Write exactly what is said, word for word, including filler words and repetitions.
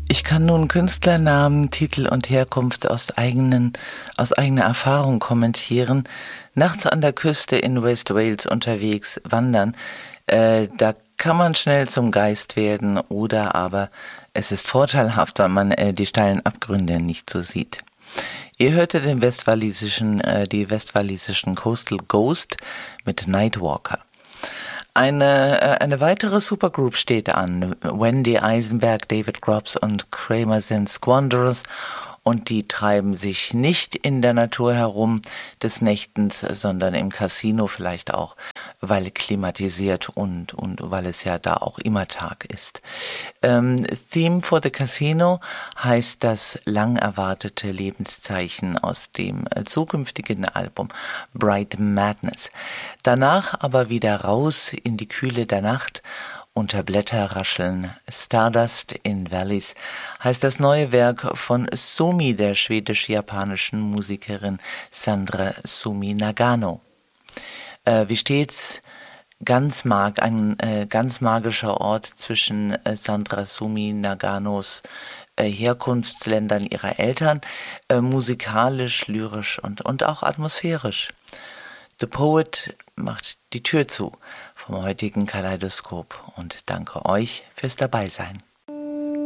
Ich kann nun Künstlernamen, Titel und Herkunft aus eigenen, aus eigener Erfahrung kommentieren. Nachts an der Küste in West Wales unterwegs wandern, äh, da kann man schnell zum Geist werden, oder aber es ist vorteilhaft, weil man äh, die steilen Abgründe nicht so sieht. Ihr hörtet den westwalisischen, äh, die westwalisischen Coastal Ghost mit Nightwalker. Eine, äh, eine weitere Supergroup steht an. Wendy Eisenberg, David Grubbs und Kramer sind Squanderers, und die treiben sich nicht in der Natur herum des Nächtens, sondern im Casino, vielleicht auch, weil klimatisiert und, und weil es ja da auch immer Tag ist. Ähm, Theme for the Casino heißt das lang erwartete Lebenszeichen aus dem äh, zukünftigen Album Bright Madness. Danach aber wieder raus in die Kühle der Nacht. Unter Blätterrascheln, Stardust in Valleys heißt das neue Werk von Sumi, der schwedisch-japanischen Musikerin Sandra Sumi Nagano. Äh, wie stets ganz mag, ein äh, ganz magischer Ort zwischen äh, Sandra Sumi Naganos äh, Herkunftsländern ihrer Eltern, äh, musikalisch, lyrisch und, und auch atmosphärisch. The Poet macht die Tür zu vom heutigen Kaleidoskop und danke euch fürs Dabeisein.